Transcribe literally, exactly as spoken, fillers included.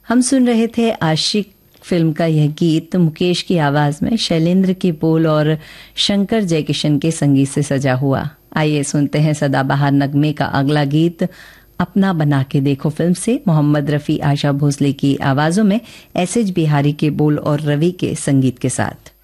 हम सुन रहे थे आशिक फिल्म का यह गीत मुकेश की आवाज में, शैलेंद्र की बोल और शंकर जयकिशन के संगीत से सजा हुआ। आइए सुनते हैं सदाबहार नगमे का अगला गीत, अपना बना के देखो फिल्म से, मोहम्मद रफी, आशा भोसले की आवाजों में, एस एच बिहारी के बोल और रवि के संगीत के साथ।